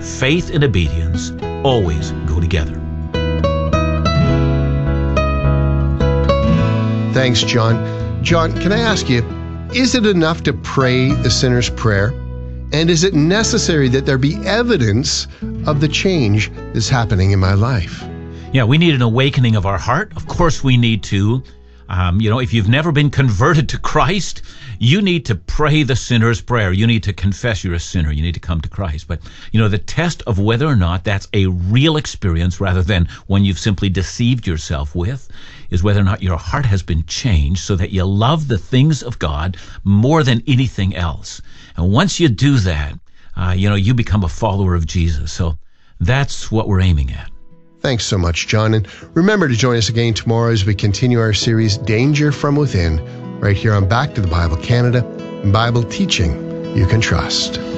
faith and obedience always go together. Thanks, John. John, can I ask you, is it enough to pray the sinner's prayer? And is it necessary that there be evidence of the change that's happening in my life? Yeah, we need an awakening of our heart. Of course we need to. If you've never been converted to Christ, you need to pray the sinner's prayer. You need to confess you're a sinner. You need to come to Christ. But, the test of whether or not that's a real experience rather than one you've simply deceived yourself with is whether or not your heart has been changed so that you love the things of God more than anything else. And once you do that, you become a follower of Jesus. So that's what we're aiming at. Thanks so much, John. And remember to join us again tomorrow as we continue our series, Danger from Within, right here on Back to the Bible Canada, Bible teaching you can trust.